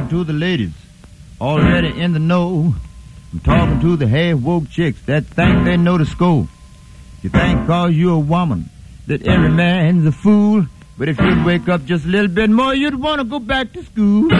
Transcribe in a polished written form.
talking to the ladies already in the know. I'm talking to the half-woke chicks that think they know the score. You think 'cause you're a woman that every man's a fool, but if you'd wake up just a little bit more, you'd want to go back to school.